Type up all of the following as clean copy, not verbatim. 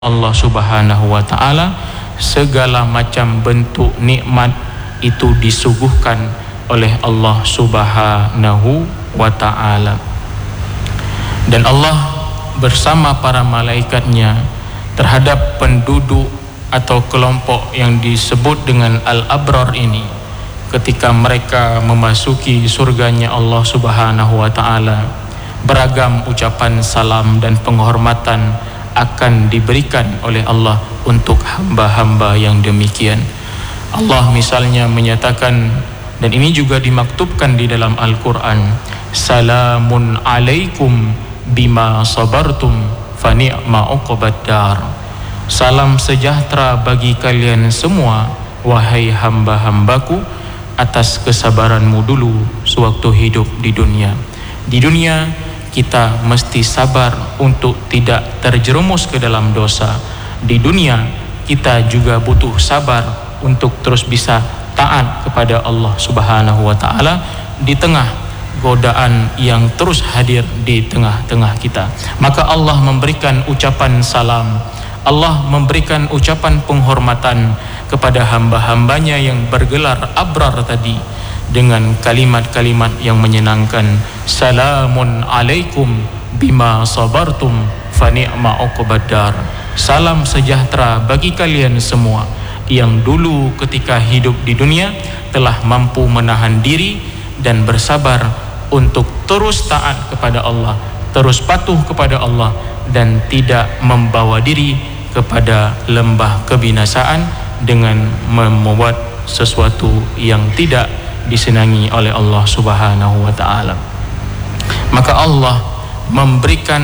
Allah Subhanahu wa ta'ala, segala macam bentuk nikmat itu disuguhkan oleh Allah Subhanahu wa ta'ala. Dan Allah bersama para malaikatnya terhadap penduduk atau kelompok yang disebut dengan Al-Abrar ini, ketika mereka memasuki surganya Allah Subhanahu wa ta'ala, beragam ucapan salam dan penghormatan akan diberikan oleh Allah untuk hamba-hamba yang demikian. Allah misalnya menyatakan, dan ini juga dimaktubkan di dalam Al-Quran, salamun alaikum bima sabartum fa ni'ma uqbad dar. Salam sejahtera bagi kalian semua, wahai hamba-hambaku, atas kesabaranmu dulu sewaktu hidup di dunia. Di dunia kita mesti sabar untuk tidak terjerumus ke dalam dosa. Di dunia kita juga butuh sabar untuk terus bisa taat kepada Allah Subhanahu wa ta'ala di tengah godaan yang terus hadir di tengah-tengah kita. Maka Allah memberikan ucapan salam, Allah memberikan ucapan penghormatan kepada hamba-hambanya yang bergelar abrar tadi dengan kalimat-kalimat yang menyenangkan. Salamun alaikum bima sabartum fa ni'ma uqbad dar. Salam sejahtera bagi kalian semua yang dulu ketika hidup di dunia telah mampu menahan diri dan bersabar untuk terus taat kepada Allah, terus patuh kepada Allah, dan tidak membawa diri kepada lembah kebinasaan dengan membuat sesuatu yang tidak disenangi oleh Allah Subhanahu wa ta'ala. Maka Allah memberikan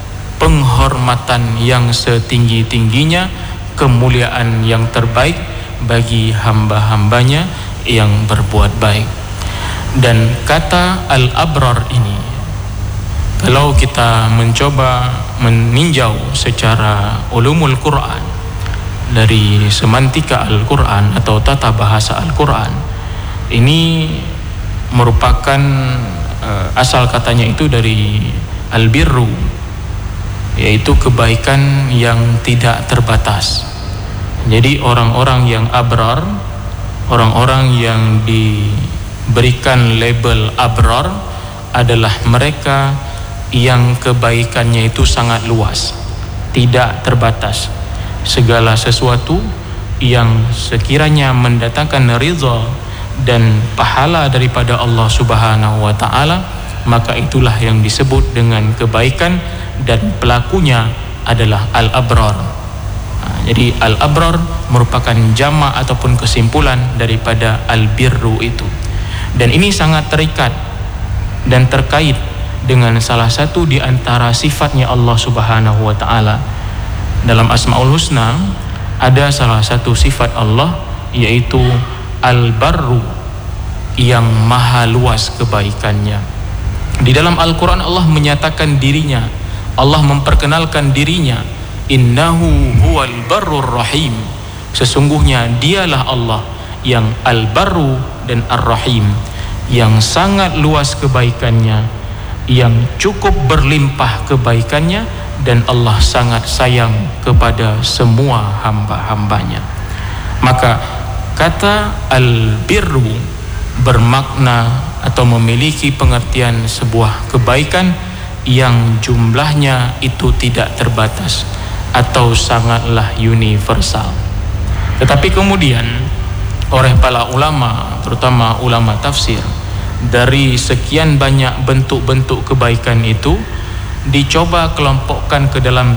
penghormatan yang setinggi-tingginya, kemuliaan yang terbaik bagi hamba-hambanya yang berbuat baik. Dan kata Al-Abrar ini, kalau kita mencoba meninjau secara ulumul Quran, dari semantika Al-Quran atau tata bahasa Al-Quran, ini merupakan asal katanya itu dari al-birru, yaitu kebaikan yang tidak terbatas. Jadi orang-orang yang abrar, orang-orang yang diberikan label abrar adalah mereka yang kebaikannya itu sangat luas, tidak terbatas. Segala sesuatu yang sekiranya mendatangkan ridha dan pahala daripada Allah Subhanahu wa ta'ala, maka itulah yang disebut dengan kebaikan, dan pelakunya adalah al-abrar. Jadi al-abrar merupakan jama' ataupun kesimpulan daripada al-birru itu. Dan ini sangat terikat dan terkait dengan salah satu di antara sifatnya Allah Subhanahu wa ta'ala. Dalam Asmaul Husna ada salah satu sifat Allah, yaitu Al-Barru, yang maha luas kebaikannya. Di dalam Al-Quran Allah menyatakan dirinya, Allah memperkenalkan dirinya, innahu huwal barrur rahim. Sesungguhnya dialah Allah yang Al-Barru dan Ar-Rahim, yang sangat luas kebaikannya, yang cukup berlimpah kebaikannya, dan Allah sangat sayang kepada semua hamba-hambanya. Maka kata al-birru bermakna atau memiliki pengertian sebuah kebaikan yang jumlahnya itu tidak terbatas atau sangatlah universal. Tetapi kemudian oleh para ulama, terutama ulama tafsir, dari sekian banyak bentuk-bentuk kebaikan itu dicoba kelompokkan ke dalam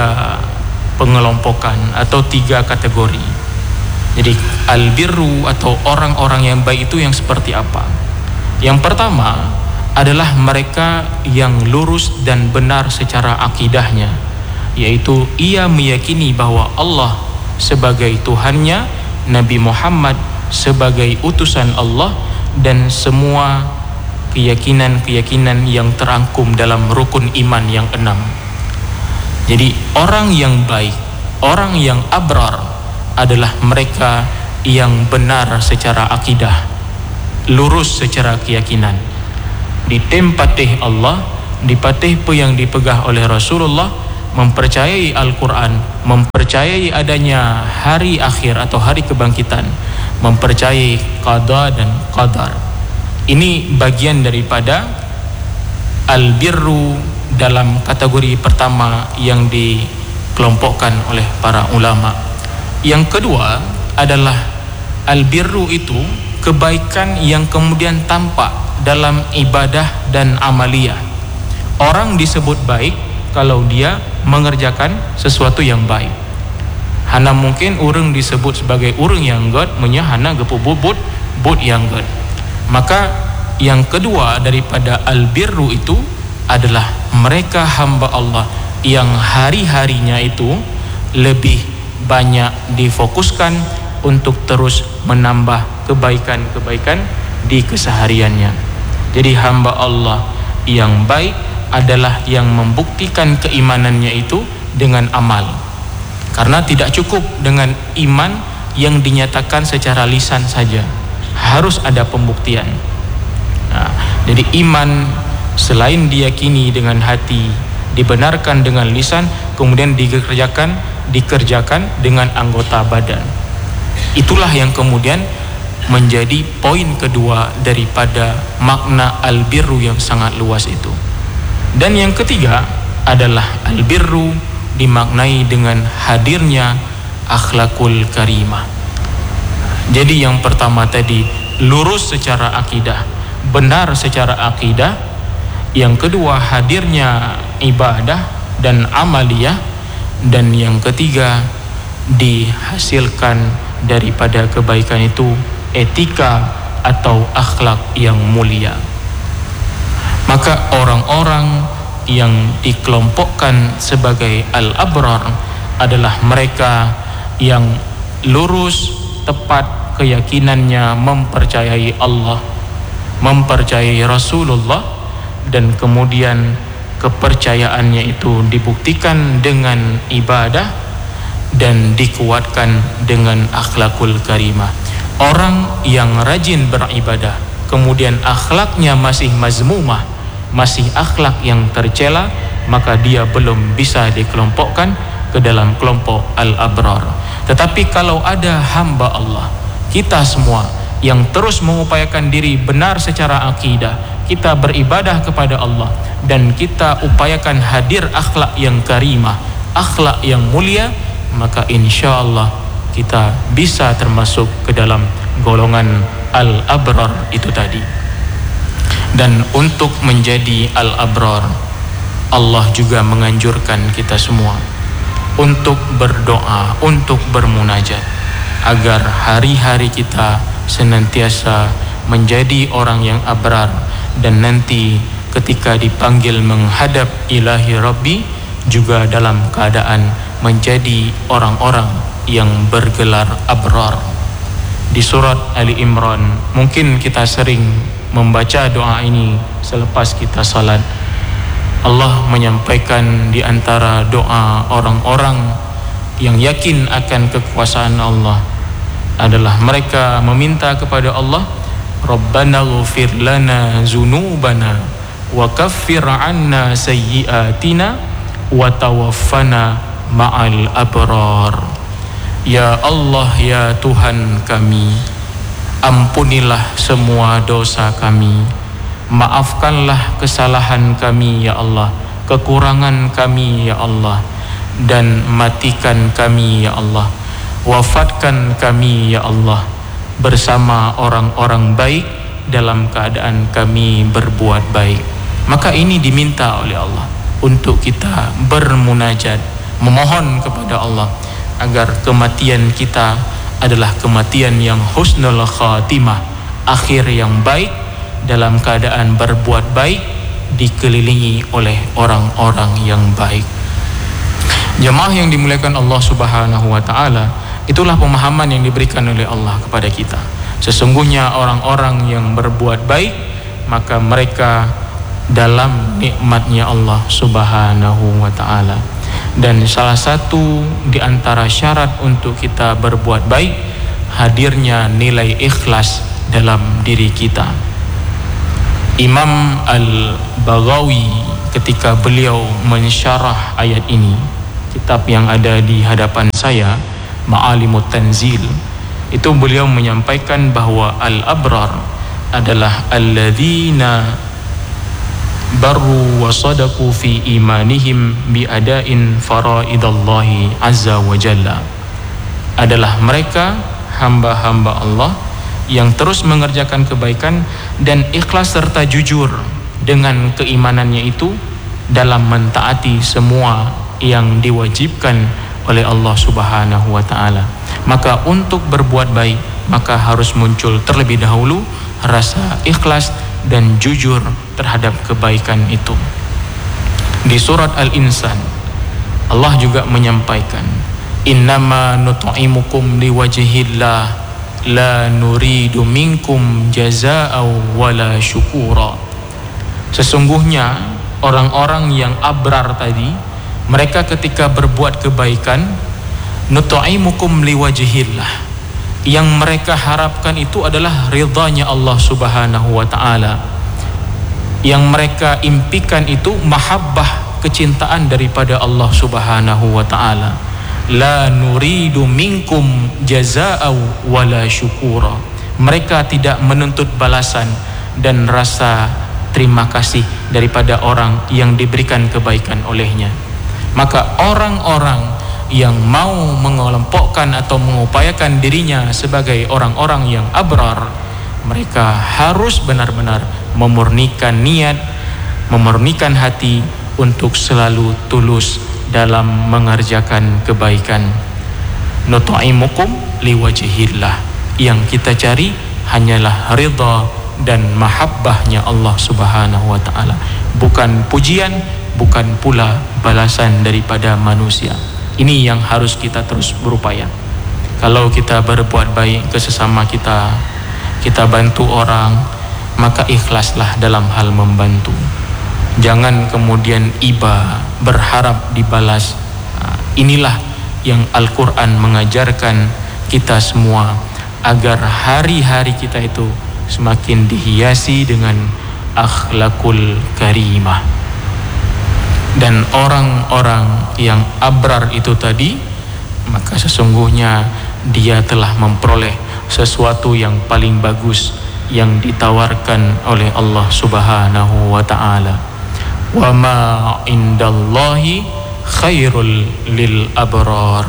3 pengelompokan atau 3 kategori. Jadi al-birru atau orang-orang yang baik itu yang seperti apa? Yang pertama adalah mereka yang lurus dan benar secara akidahnya, yaitu ia meyakini bahwa Allah sebagai Tuhannya, Nabi Muhammad sebagai utusan Allah, dan semua keyakinan-keyakinan yang terangkum dalam rukun iman yang 6. Jadi orang yang baik, orang yang abrar adalah mereka yang benar secara akidah, lurus secara keyakinan, ditempatih Allah, dipatih yang dipegah oleh Rasulullah, mempercayai Al-Quran, mempercayai adanya hari akhir atau hari kebangkitan, mempercayai qada dan qadar. Ini bagian daripada al-birru dalam kategori pertama yang dikelompokkan oleh para ulama. Yang kedua adalah al-birru itu kebaikan yang kemudian tampak dalam ibadah dan amaliyah. Orang disebut baik kalau dia mengerjakan sesuatu yang baik. Hana mungkin orang disebut sebagai orang yang god, munya hana gepubut but yang god. Maka yang kedua daripada al-birru itu adalah mereka hamba Allah yang hari-harinya itu lebih banyak difokuskan untuk terus menambah kebaikan-kebaikan di kesehariannya. Jadi hamba Allah yang baik adalah yang membuktikan keimanannya itu dengan amal. Karena tidak cukup dengan iman yang dinyatakan secara lisan saja, harus ada pembuktian. Nah, jadi iman selain diyakini dengan hati, dibenarkan dengan lisan, kemudian dikerjakan dengan anggota badan. Itulah yang kemudian menjadi poin kedua daripada makna al-birru yang sangat luas itu. Dan yang ketiga adalah al-birru dimaknai dengan hadirnya akhlakul karimah. Jadi yang pertama tadi lurus secara akidah, benar secara akidah. Yang kedua hadirnya ibadah dan amaliyah. Dan yang ketiga dihasilkan daripada kebaikan itu etika atau akhlak yang mulia. Maka orang-orang yang dikelompokkan sebagai al-abrar adalah mereka yang lurus, tepat keyakinannya, mempercayai Allah, mempercayai Rasulullah, dan kemudian kepercayaannya itu dibuktikan dengan ibadah dan dikuatkan dengan akhlakul karimah. Orang yang rajin beribadah kemudian akhlaknya masih mazmumah, masih akhlak yang tercela, maka dia belum bisa dikelompokkan ke dalam kelompok al-abrar. Tetapi kalau ada hamba Allah, kita semua yang terus mengupayakan diri benar secara akidah, kita beribadah kepada Allah dan kita upayakan hadir akhlak yang karimah, akhlak yang mulia, maka insya Allah kita bisa termasuk ke dalam golongan al-abrar itu tadi. Dan untuk menjadi al-abrar, Allah juga menganjurkan kita semua untuk berdoa, untuk bermunajat, agar hari-hari kita senantiasa menjadi orang yang abrar, dan nanti ketika dipanggil menghadap ilahi Rabbi juga dalam keadaan menjadi orang-orang yang bergelar abrar. Di surat Ali Imran, mungkin kita sering membaca doa ini selepas kita salat. Allah menyampaikan di antara doa orang-orang yang yakin akan kekuasaan Allah adalah mereka meminta kepada Allah, Rabbana ghfir lana zunubana wa kaffir anna sayyiatina wa tawaffana ma'al abrar. Ya Allah, ya Tuhan kami, ampunilah semua dosa kami, maafkanlah kesalahan kami ya Allah, kekurangan kami ya Allah, dan matikan kami ya Allah, wafatkan kami ya Allah bersama orang-orang baik dalam keadaan kami berbuat baik. Maka ini diminta oleh Allah untuk kita bermunajat, memohon kepada Allah agar kematian kita adalah kematian yang husnul khatimah, akhir yang baik, dalam keadaan berbuat baik, dikelilingi oleh orang-orang yang baik. Jemaah yang dimuliakan Allah Subhanahu wa taala, itulah pemahaman yang diberikan oleh Allah kepada kita. Sesungguhnya orang-orang yang berbuat baik, maka mereka dalam nikmatnya Allah Subhanahu wa taala. Dan salah satu di antara syarat untuk kita berbuat baik, hadirnya nilai ikhlas dalam diri kita. Imam Al-Baghawi ketika beliau mensyarah ayat ini, kitab yang ada di hadapan saya, Ma'alimut Tanzil, itu beliau menyampaikan bahwa al-abrar adalah alladzina barru wa sadaqu fi imanihim bi adain faraidallahi azza wa jalla, adalah mereka hamba-hamba Allah yang terus mengerjakan kebaikan dan ikhlas serta jujur dengan keimanannya itu dalam mentaati semua yang diwajibkan oleh Allah Subhanahu wa taala. Maka untuk berbuat baik maka harus muncul terlebih dahulu rasa ikhlas dan jujur terhadap kebaikan itu. Di surat Al-Insan Allah juga menyampaikan, innama nut'imukum liwajhillah la nuridu minkum jazaa'u wala syukura. Sesungguhnya orang-orang yang abrar tadi, mereka ketika berbuat kebaikan, nut'imukum liwajhillah, yang mereka harapkan itu adalah ridhanya Allah Subhanahu wa taala. Yang mereka impikan itu mahabbah, kecintaan daripada Allah Subhanahu wa taala. La nuridu minkum jazaa'u wala syukura. Mereka tidak menuntut balasan dan rasa terima kasih daripada orang yang diberikan kebaikan olehnya. Maka orang-orang yang mau mengelompokkan atau mengupayakan dirinya sebagai orang-orang yang abrar, mereka harus benar-benar memurnikan niat, memurnikan hati untuk selalu tulus dalam mengerjakan kebaikan. Nut'imukum liwajhillah, yang kita cari hanyalah ridha dan mahabbahnya Allah Subhanahu wa taala, bukan pujian, bukan pula balasan daripada manusia. Ini yang harus kita terus berupaya. Kalau kita berbuat baik ke sesama kita, kita bantu orang, maka ikhlaslah dalam hal membantu. Jangan kemudian iba, berharap dibalas. Inilah yang Al-Quran mengajarkan kita semua, agar hari-hari kita itu semakin dihiasi dengan akhlakul karimah. Dan orang-orang yang abrar itu tadi, maka sesungguhnya dia telah memperoleh sesuatu yang paling bagus yang ditawarkan oleh Allah Subhanahu wa ta'ala. Wa ma indallahi khairul lil abrar.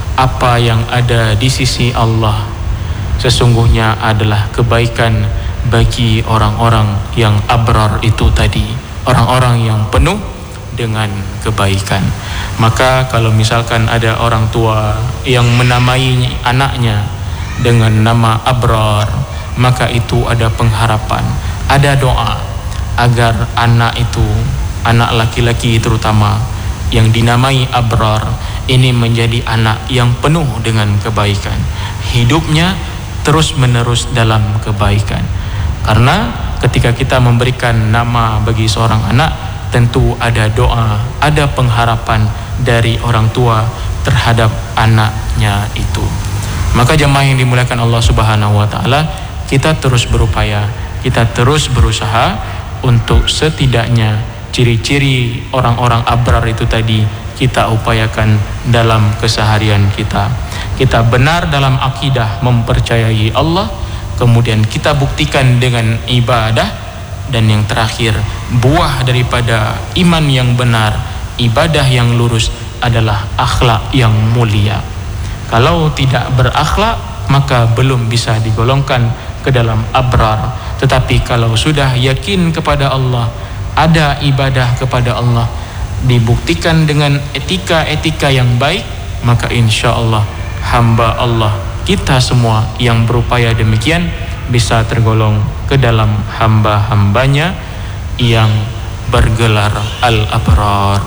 Apa yang ada di sisi Allah sesungguhnya adalah kebaikan bagi orang-orang yang abrar itu tadi, orang-orang yang penuh dengan kebaikan. Maka kalau misalkan ada orang tua yang menamai anaknya dengan nama abrar, maka itu ada pengharapan, ada doa agar anak itu, anak laki-laki terutama yang dinamai abrar ini menjadi anak yang penuh dengan kebaikan, hidupnya terus menerus dalam kebaikan. Karena ketika kita memberikan nama bagi seorang anak, tentu ada doa, ada pengharapan dari orang tua terhadap anaknya itu. Maka jemaah yang dimuliakan Allah Subhanahu wa taala, kita terus berupaya, kita terus berusaha untuk setidaknya ciri-ciri orang-orang abrar itu tadi kita upayakan dalam keseharian kita. Kita benar dalam akidah mempercayai Allah, kemudian kita buktikan dengan ibadah, dan yang terakhir, buah daripada iman yang benar, ibadah yang lurus adalah akhlak yang mulia. Kalau tidak berakhlak, maka belum bisa digolongkan ke dalam abrar. Tetapi kalau sudah yakin kepada Allah, ada ibadah kepada Allah, dibuktikan dengan etika-etika yang baik, maka insya Allah hamba Allah, kita semua yang berupaya demikian, bisa tergolong ke dalam hamba-hambanya yang bergelar al-abrar.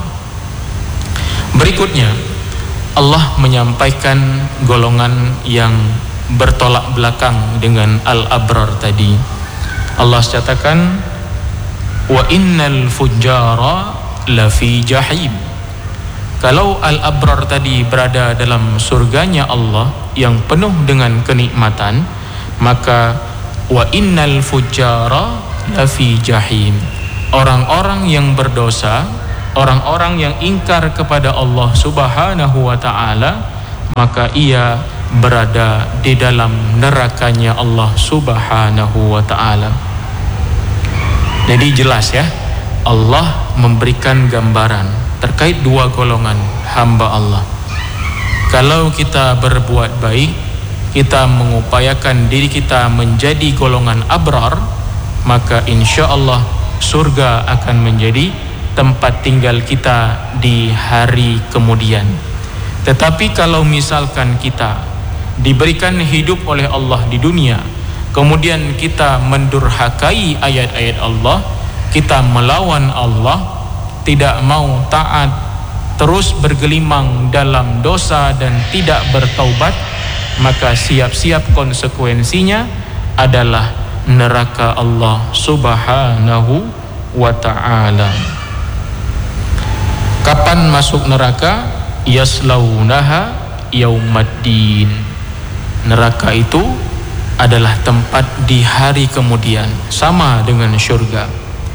Berikutnya Allah menyampaikan golongan yang bertolak belakang dengan al-abrar tadi. Allah katakan, wa innal fujjara lafi jahim. Kalau al-abrar tadi berada dalam surganya Allah yang penuh dengan kenikmatan, maka wa innal fujjara lafi jahim. orang-orang yang berdosa, orang-orang yang ingkar kepada Allah Subhanahu wa ta'ala, maka ia berada di dalam nerakanya Allah Subhanahu wa ta'ala. Jadi jelas ya, Allah memberikan gambaran terkait dua golongan hamba Allah. Kalau kita berbuat baik, kita mengupayakan diri kita menjadi golongan abrar, maka insya Allah surga akan menjadi tempat tinggal kita di hari kemudian. Tetapi kalau misalkan kita diberikan hidup oleh Allah di dunia, kemudian kita mendurhakai ayat-ayat Allah, kita melawan Allah, tidak mau taat, terus bergelimang dalam dosa dan tidak bertaubat, maka siap-siap konsekuensinya adalah neraka Allah Subhanahu wa ta'ala. Kapan masuk neraka? Yaslaunaha yaumaddin. Neraka itu adalah tempat di hari kemudian, sama dengan syurga.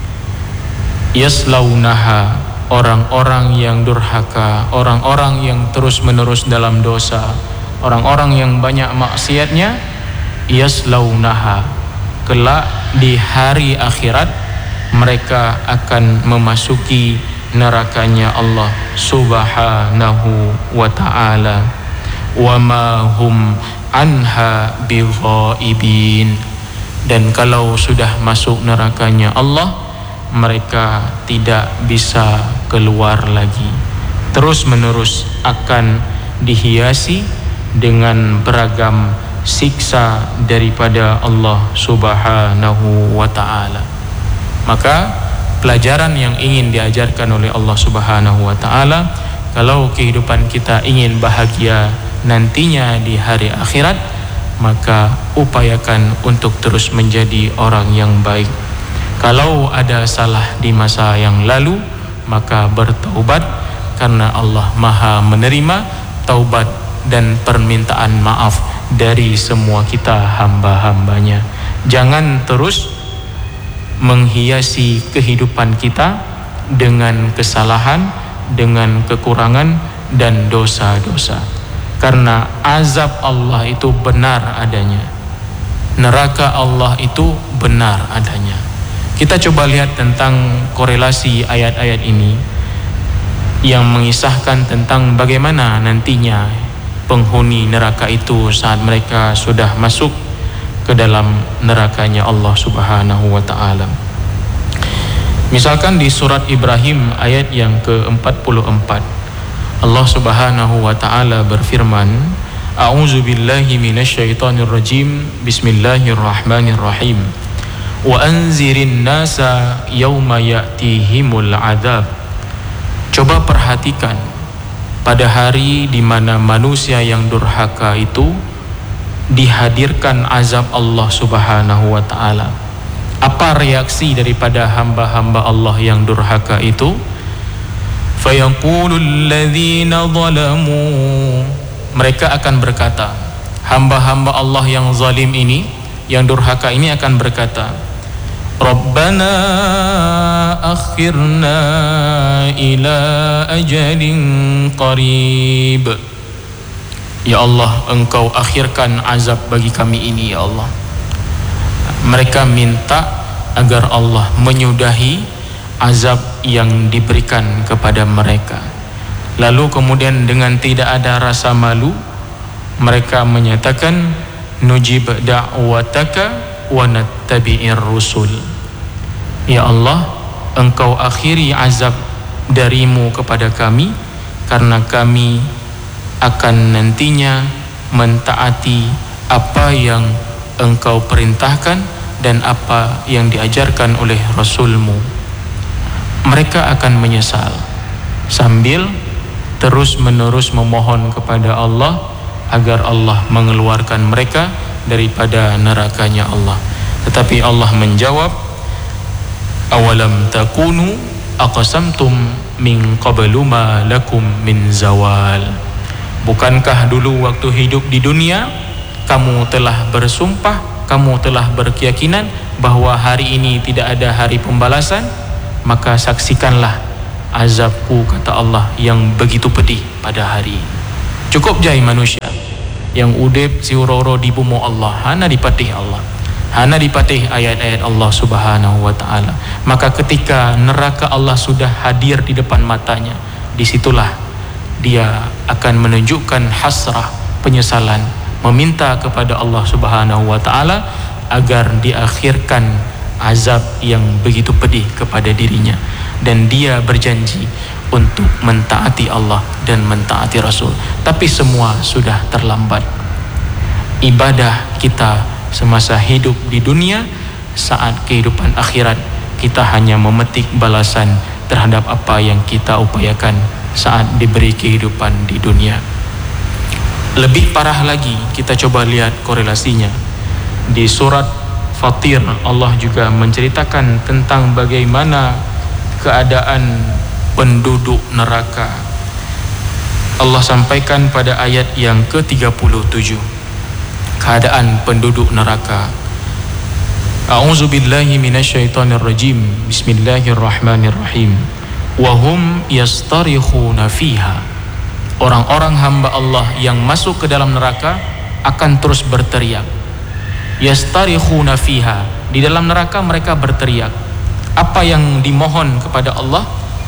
Yaslaunaha, orang-orang yang durhaka, orang-orang yang terus-menerus dalam dosa, orang-orang yang banyak maksiatnya, yaslaunaha, kelak di hari akhirat mereka akan memasuki nerakanya Allah Subhanahu wa ta'ala. Wa ma hum anha bighaibin. Dan kalau sudah masuk nerakanya Allah, mereka tidak bisa keluar lagi, terus-menerus akan dihiasi dengan beragam siksa daripada Allah Subhanahu wa ta'ala. Maka pelajaran yang ingin diajarkan oleh Allah Subhanahu wa ta'ala, kalau kehidupan kita ingin bahagia nantinya di hari akhirat, maka upayakan untuk terus menjadi orang yang baik. Kalau ada salah di masa yang lalu, maka bertaubat, karena Allah Maha menerima taubat dan permintaan maaf dari semua kita hamba-hambanya. Jangan terus menghiasi kehidupan kita dengan kesalahan, dengan kekurangan dan dosa-dosa. Karena azab Allah itu benar adanya, neraka Allah itu benar adanya. Kita coba lihat tentang korelasi ayat-ayat ini yang mengisahkan tentang bagaimana nantinya penghuni neraka itu saat mereka sudah masuk ke dalam nerakanya Allah Subhanahu wa ta'ala. Misalkan di surat Ibrahim ayat yang ke-44, Allah Subhanahu wa ta'ala berfirman, A'udzu billahi minasyaitonir rajim, bismillahirrahmanirrahim. Wa anzirin nasa yauma ya'tihimul adzab. Coba perhatikan pada hari di mana manusia yang durhaka itu dihadirkan azab Allah Subhanahu wa ta'ala. Apa reaksi daripada hamba-hamba Allah yang durhaka itu? Fayaqulul ladzina zalamu, mereka akan berkata, hamba-hamba Allah yang zalim ini, yang durhaka ini akan berkata, Rabbana akhirna ila ajalin qarib. Ya Allah, Engkau akhirkan azab bagi kami ini ya Allah. Mereka minta agar Allah menyudahi azab yang diberikan kepada mereka. Lalu kemudian dengan tidak ada rasa malu, mereka menyatakan, nujib da'wataka wa nattabi'ir rusul. Ya Allah, Engkau akhiri azab darimu kepada kami, karena kami akan nantinya mentaati apa yang Engkau perintahkan dan apa yang diajarkan oleh Rasulmu. Mereka akan menyesal sambil terus-menerus memohon kepada Allah agar Allah mengeluarkan mereka daripada nerakanya Allah. Tetapi Allah menjawab, awalam takunu aqsamtum min qablu ma lakum min zawal. Bukankah dulu waktu hidup di dunia kamu telah bersumpah, kamu telah berkeyakinan bahwa hari ini tidak ada hari pembalasan? maka saksikanlah azabku, kata Allah, yang begitu pedih pada hari. Cukup jai manusia yang udip siuroro di bumi Allah, hana dipatih Allah, hana dipatih ayat-ayat Allah Subhanahu wa ta'ala. Maka ketika neraka Allah sudah hadir di depan matanya, disitulah dia akan menunjukkan hasrah, penyesalan, meminta kepada Allah Subhanahu wa ta'ala agar diakhirkan azab yang begitu pedih kepada dirinya, dan dia berjanji untuk mentaati Allah dan mentaati Rasul. Tapi semua sudah terlambat. Ibadah kita semasa hidup di dunia, saat kehidupan akhirat kita hanya memetik balasan terhadap apa yang kita upayakan saat diberi kehidupan di dunia. Lebih parah lagi, kita coba lihat korelasinya. Di surat Fatir, Allah juga menceritakan tentang bagaimana keadaan penduduk neraka. Allah sampaikan pada ayat yang ke-37 keadaan penduduk neraka. A'udzubillahi minasyaitonirrajim. Bismillahirrahmanirrahim. Wa hum yastarikhuna fiha. Orang-orang hamba Allah yang masuk ke dalam neraka akan terus berteriak. Yastarikhuna fiha. Di dalam neraka mereka berteriak. Apa yang dimohon kepada Allah?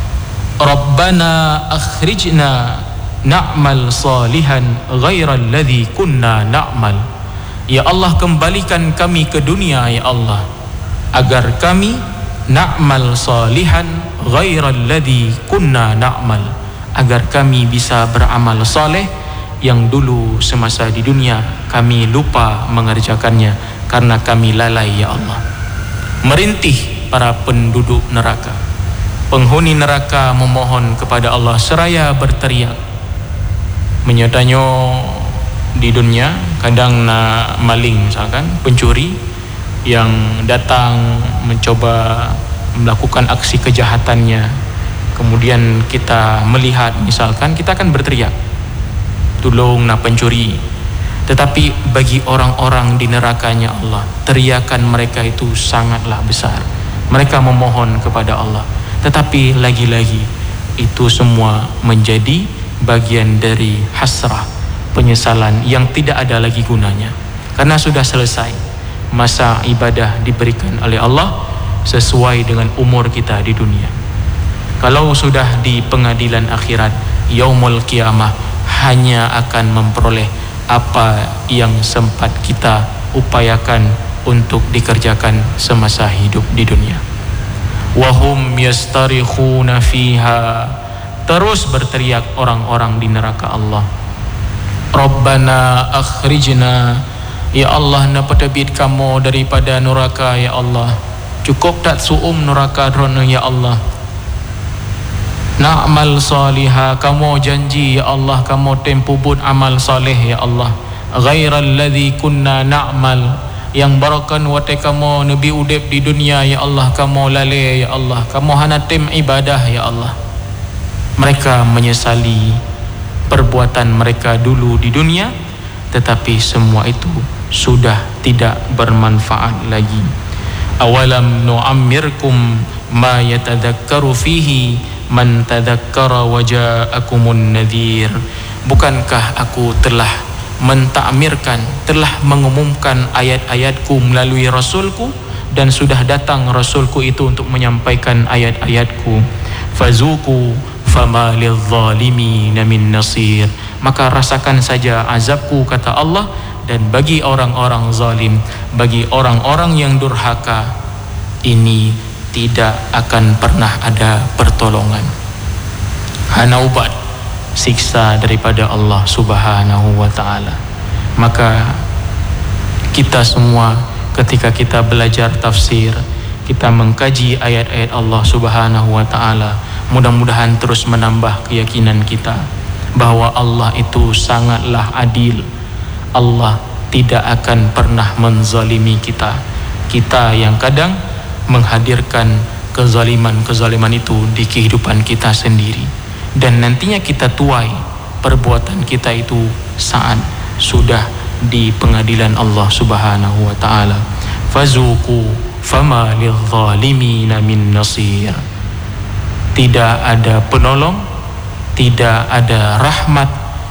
Rabbana akhrijna na'mal salihan ghairal ladzi kunna na'mal. Ya Allah, kembalikan kami ke dunia ya Allah, agar kami na'mal salihan ghairal ladzi kunna na'mal, agar kami bisa beramal saleh yang dulu semasa di dunia kami lupa mengerjakannya karena kami lalai ya Allah. Merintih para penduduk neraka. Penghuni neraka memohon kepada Allah seraya berteriak. Menyatanya di dunia kadang maling misalkan, pencuri yang datang mencoba melakukan aksi kejahatannya, kemudian kita melihat misalkan, kita akan berteriak, tolong pencuri. Tetapi bagi orang-orang di nerakanya Allah, teriakan mereka itu sangatlah besar. Mereka memohon kepada Allah, tetapi lagi-lagi itu semua menjadi bagian dari hasrah, penyesalan yang tidak ada lagi gunanya, karena sudah selesai masa ibadah diberikan oleh Allah sesuai dengan umur kita di dunia. Kalau sudah di pengadilan akhirat, yaumul qiyamah, hanya akan memperoleh apa yang sempat kita upayakan untuk dikerjakan semasa hidup di dunia. Wahum yastarikhuna fiha, terus berteriak orang-orang di neraka Allah. Rabbana akhrijna, ya Allah, napatebit kamu daripada neraka ya Allah. Cukup tak suum neraka drone ya Allah. Na'mal salihah, kamu janji ya Allah, kamu tempu bud amal saleh ya Allah. Ghairal ladzi kunna na'mal, yang barakan wate kamu nabi udep di dunia ya Allah, kamu lalai ya Allah, kamu hana tim ibadah ya Allah. Mereka menyesali perbuatan mereka dulu di dunia, tetapi semua itu sudah tidak bermanfaat lagi. Awalam nu'ammirkum ma yatadhakkaru fihi man tadhakkara wa ja'akumun nadhir. Bukankah aku telah mentakmirkan, telah mengumumkan ayat-ayatku melalui Rasulku, dan sudah datang Rasulku itu untuk menyampaikan ayat-ayatku. Fazuku fama lidh-dhalimina min nasir. Maka rasakan saja azabku, kata Allah, dan bagi orang-orang zalim, bagi orang-orang yang durhaka, ini tidak akan pernah ada pertolongan. Hana ubat siksa daripada Allah Subhanahu wa ta'ala. Maka kita semua ketika kita belajar tafsir, kita mengkaji ayat-ayat Allah Subhanahu wa ta'ala, mudah-mudahan terus menambah keyakinan kita bahwa Allah itu sangatlah adil. Allah tidak akan pernah menzalimi kita. Kita yang kadang menghadirkan kezaliman-kezaliman itu di kehidupan kita sendiri, dan nantinya kita tuai perbuatan kita itu saat sudah di pengadilan Allah Subhanahu wa ta'ala. Fazuku fama lidh-dhalimina min nasir. tidak ada penolong, tidak ada rahmat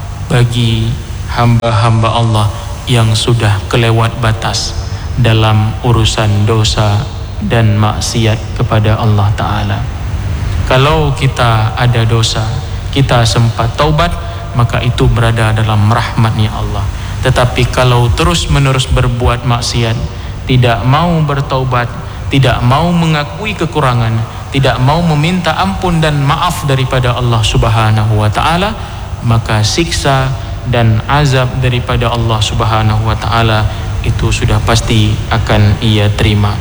bagi hamba-hamba Allah yang sudah kelewat batas dalam urusan dosa dan maksiat kepada Allah Ta'ala. Kalau kita ada dosa, kita sempat taubat, maka itu berada dalam rahmatnya Allah. Tetapi kalau terus-menerus berbuat maksiat, tidak mau bertaubat, tidak mau mengakui kekurangan, tidak mau meminta ampun dan maaf daripada Allah Subhanahu wa Ta'ala, maka siksa dan azab daripada Allah Subhanahu wa Ta'ala itu sudah pasti akan ia terima.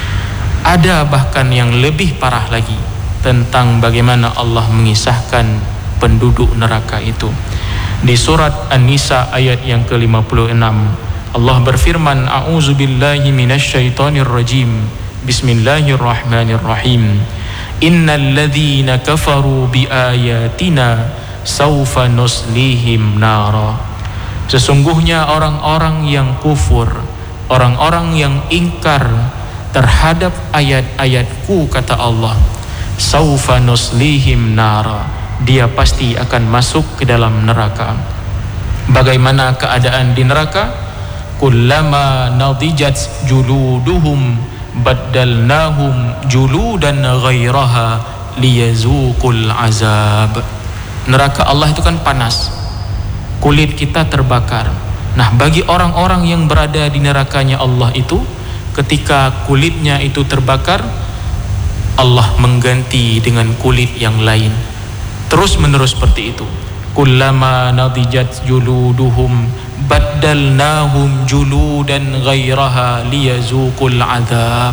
Ada bahkan yang lebih parah lagi tentang bagaimana Allah mengisahkan penduduk neraka itu. Di surat An-Nisa ayat yang ke-56, Allah berfirman, A'udzubillahi minasyaitonir rajim. Bismillahirrahmanirrahim. Innal ladzina kafaru biayatina saufa nuslihim nara. Sesungguhnya orang-orang yang kufur, orang-orang yang ingkar terhadap ayat-ayatku, kata Allah, saufa nuslihim nara, dia pasti akan masuk ke dalam neraka. Bagaimana keadaan di neraka? Kullama nadijat juluduhum baddalnahum juludan ghairaha liyazuqul azab. Neraka Allah itu kan panas, kulit kita terbakar. Nah, bagi orang-orang yang berada di nerakanya Allah itu, ketika kulitnya itu terbakar, Allah mengganti dengan kulit yang lain. Terus menerus seperti itu. Kullama nadijat juluduhum baddalnahum juludan ghairaha liyazuqul azab.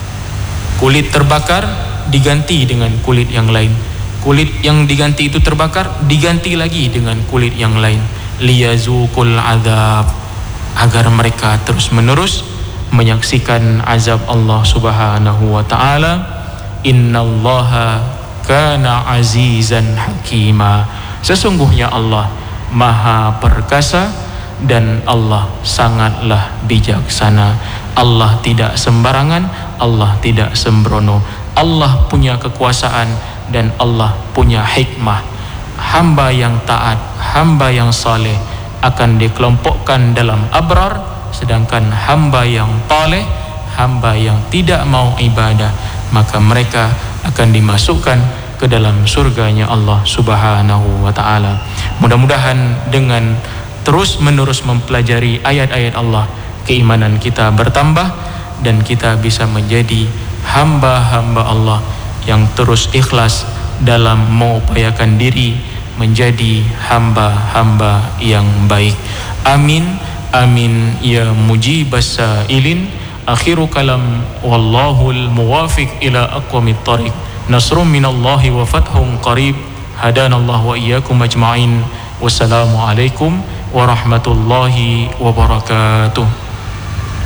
Kulit terbakar diganti dengan kulit yang lain. Kulit yang diganti itu terbakar, diganti lagi dengan kulit yang lain. Liyazuqul azab, agar mereka terus menerus menyaksikan azab Allah Subhanahu wa Ta'ala. Innallaha kana azizan hakima. Sesungguhnya Allah maha perkasa dan Allah sangatlah bijaksana. Allah tidak sembarangan, Allah tidak sembrono. Allah punya kekuasaan dan Allah punya hikmah. Hamba yang taat, hamba yang saleh akan dikelompokkan dalam abrar, sedangkan hamba yang taleh, hamba yang tidak mau ibadah, maka mereka akan dimasukkan ke dalam surganya Allah Subhanahu wa Ta'ala. Mudah-mudahan dengan terus-menerus mempelajari ayat-ayat Allah, keimanan kita bertambah dan kita bisa menjadi hamba-hamba Allah yang terus ikhlas dalam mengupayakan diri menjadi hamba-hamba yang baik. Amin, amin ya mujibas sa'ilin. Akhiru kalam, wallahul muwafiq ila aqwamit thariq. Nasrun minallahi wa fathun qarib. Hadanallahu wa iyyakum ajma'in. Wassalamualaikum warahmatullahi wabarakatuh.